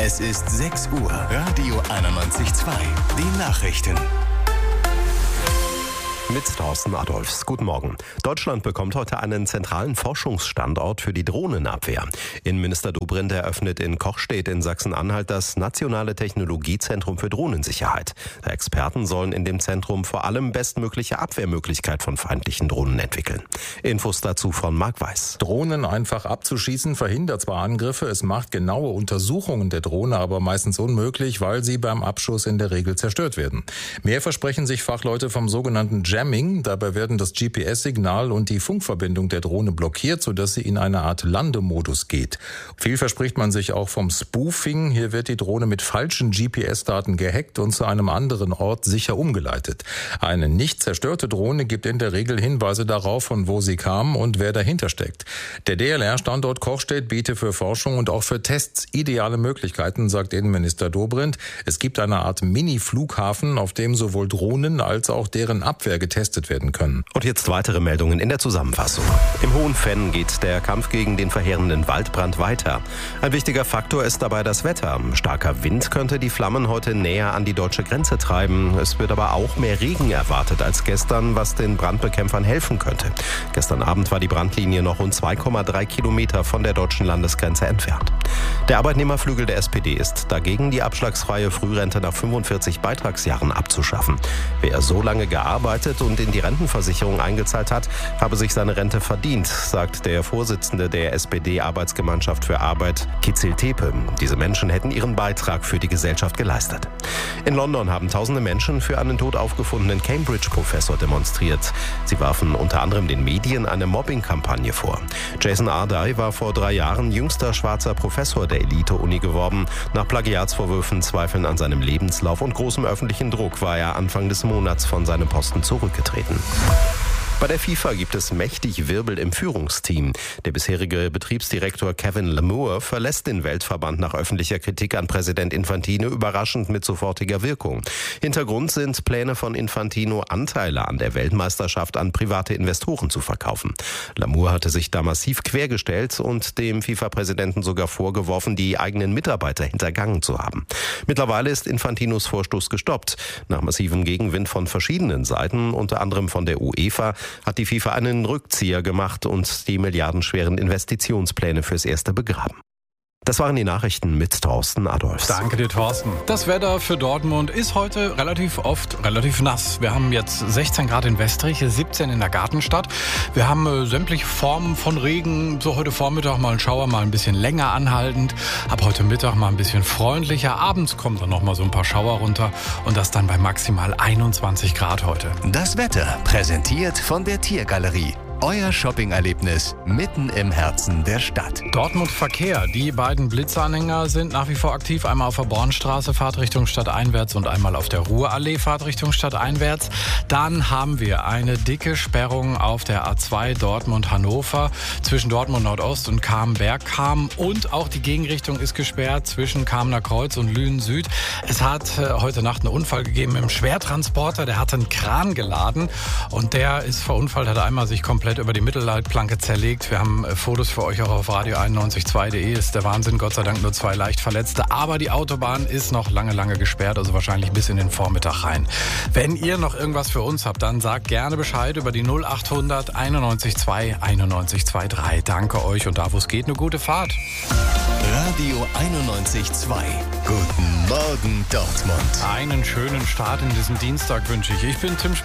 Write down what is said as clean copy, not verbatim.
Es ist 6 Uhr. Radio 91.2. Die Nachrichten. Mit Thorsten Adolfs. Guten Morgen. Deutschland bekommt heute einen zentralen Forschungsstandort für die Drohnenabwehr. Innenminister Dobrindt eröffnet in Kochstedt in Sachsen-Anhalt das Nationale Technologiezentrum für Drohnensicherheit. Experten sollen in dem Zentrum vor allem bestmögliche Abwehrmöglichkeit von feindlichen Drohnen entwickeln. Infos dazu von Marc Weiß. Drohnen einfach abzuschießen verhindert zwar Angriffe, es macht genaue Untersuchungen der Drohne aber meistens unmöglich, weil sie beim Abschuss in der Regel zerstört werden. Mehr versprechen sich Fachleute vom sogenannten Jamming. Dabei werden das GPS-Signal und die Funkverbindung der Drohne blockiert, sodass sie in eine Art Landemodus geht. Viel verspricht man sich auch vom Spoofing. Hier wird die Drohne mit falschen GPS-Daten gehackt und zu einem anderen Ort sicher umgeleitet. Eine nicht zerstörte Drohne gibt in der Regel Hinweise darauf, von wo sie kam und wer dahinter steckt. Der DLR-Standort Kochstedt bietet für Forschung und auch für Tests ideale Möglichkeiten, sagt Innenminister Dobrindt. Es gibt eine Art Mini-Flughafen, auf dem sowohl Drohnen als auch deren Abwehr getestet werden können. Und jetzt weitere Meldungen in der Zusammenfassung. Im Hohen Venn geht der Kampf gegen den verheerenden Waldbrand weiter. Ein wichtiger Faktor ist dabei das Wetter. Starker Wind könnte die Flammen heute näher an die deutsche Grenze treiben. Es wird aber auch mehr Regen erwartet als gestern, was den Brandbekämpfern helfen könnte. Gestern Abend war die Brandlinie noch rund 2,3 Kilometer von der deutschen Landesgrenze entfernt. Der Arbeitnehmerflügel der SPD ist dagegen, die abschlagsfreie Frührente nach 45 Beitragsjahren abzuschaffen. Wer so lange gearbeitet und in die Rentenversicherung eingezahlt hat, habe sich seine Rente verdient, sagt der Vorsitzende der SPD-Arbeitsgemeinschaft für Arbeit, Kizil Tepe. Diese Menschen hätten ihren Beitrag für die Gesellschaft geleistet. In London haben tausende Menschen für einen tot aufgefundenen Cambridge-Professor demonstriert. Sie warfen unter anderem den Medien eine Mobbing-Kampagne vor. Jason Ardai war vor 3 Jahren jüngster schwarzer Professor der Elite-Uni geworden. Nach Plagiatsvorwürfen, Zweifeln an seinem Lebenslauf und großem öffentlichen Druck war er Anfang des Monats von seinem Posten zurückgetreten. Bei der FIFA gibt es mächtig Wirbel im Führungsteam. Der bisherige Betriebsdirektor Kevin Lamour verlässt den Weltverband nach öffentlicher Kritik an Präsident Infantino überraschend mit sofortiger Wirkung. Hintergrund sind Pläne von Infantino, Anteile an der Weltmeisterschaft an private Investoren zu verkaufen. Lamour hatte sich da massiv quergestellt und dem FIFA-Präsidenten sogar vorgeworfen, die eigenen Mitarbeiter hintergangen zu haben. Mittlerweile ist Infantinos Vorstoß gestoppt. Nach massivem Gegenwind von verschiedenen Seiten, unter anderem von der UEFA, hat die FIFA einen Rückzieher gemacht und die milliardenschweren Investitionspläne fürs Erste begraben. Das waren die Nachrichten mit Thorsten Adolfs. Danke dir, Thorsten. Das Wetter für Dortmund ist heute relativ nass. Wir haben jetzt 16 Grad in Westrich, 17 in der Gartenstadt. Wir haben sämtliche Formen von Regen. So heute Vormittag mal ein Schauer, mal ein bisschen länger anhaltend. Ab heute Mittag mal ein bisschen freundlicher. Abends kommen dann noch mal so ein paar Schauer runter. Und das dann bei maximal 21 Grad heute. Das Wetter präsentiert von der Tiergalerie. Euer Shopping-Erlebnis mitten im Herzen der Stadt. Dortmund Verkehr. Die beiden Blitzanhänger sind nach wie vor aktiv. Einmal auf der Bornstraße, Fahrtrichtung stadteinwärts und einmal auf der Ruhrallee, Fahrtrichtung stadteinwärts. Dann haben wir eine dicke Sperrung auf der A2 Dortmund-Hannover zwischen Dortmund Nordost und Kamen-Bergkamen. Und auch die Gegenrichtung ist gesperrt zwischen Kamener Kreuz und Lünen Süd. Es hat heute Nacht einen Unfall gegeben im Schwertransporter. Der hat einen Kran geladen und der ist verunfallt, hat einmal sich komplett über die Mittelleitplanke zerlegt. Wir haben Fotos für euch auch auf radio91.2.de. Ist der Wahnsinn, Gott sei Dank nur 2 leicht Verletzte. Aber die Autobahn ist noch lange gesperrt, also wahrscheinlich bis in den Vormittag rein. Wenn ihr noch irgendwas für uns habt, dann sagt gerne Bescheid über die 0800 91.2 91.23. Danke euch und da, wo es geht, eine gute Fahrt. Radio 91.2. Guten Morgen, Dortmund. Einen schönen Start in diesen Dienstag wünsche ich. Ich bin Tim Schmidt.